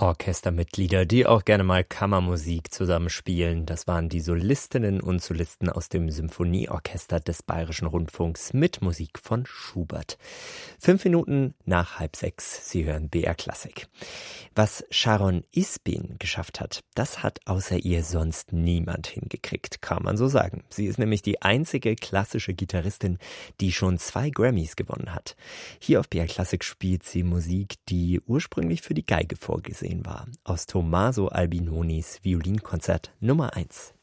Orchestermitglieder, die auch gerne mal Kammermusik zusammenspielen. Das waren die Solistinnen und Solisten aus dem Symphonieorchester des Bayerischen Rundfunks mit Musik von Schubert. 5 Minuten nach 5:30. Sie hören BR Klassik. Was Sharon Isbin geschafft hat, das hat außer ihr sonst niemand hingekriegt, kann man so sagen. Sie ist nämlich die einzige klassische Gitarristin, die schon 2 Grammys gewonnen hat. Hier auf BR Klassik spielt sie Musik, die ursprünglich für die Geige vorgesehen war. Aus Tommaso Albinonis Violinkonzert Nummer 1.